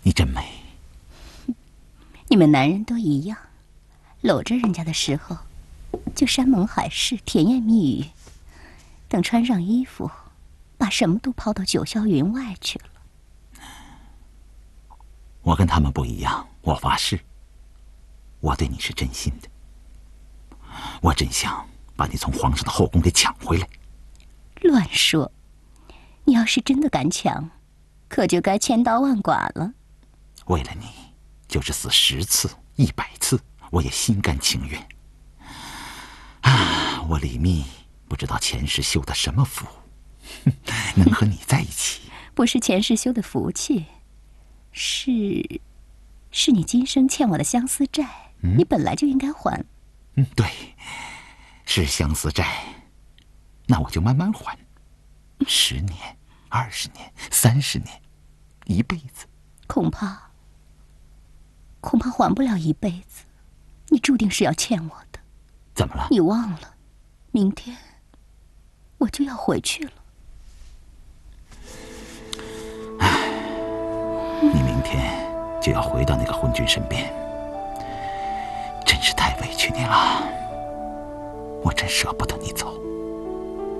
你真美。 你们男人都一样，搂着人家的时候，就山盟海誓、甜言蜜语；等穿上衣服，把什么都抛到九霄云外去了。 我跟他们不一样，我发誓，我对你是真心的。我真想把你从皇上的后宫给抢回来。 乱说！你要是真的敢抢，可就该千刀万剐了。 为了你，就是死10次、100次，我也心甘情愿。啊，我李密不知道前世修的什么福，能和你在一起。 不是前世修的福气，是你今生欠我的相思债，你本来就应该还。 对，是相思债，那我就慢慢还，10年、20年、30年，1辈子。 恐怕还不了1辈子，你注定是要欠我的。 怎么了？ 你忘了，明天我就要回去了。 你明天就要回到那个昏君身边，真是太委屈你了，我真舍不得你走。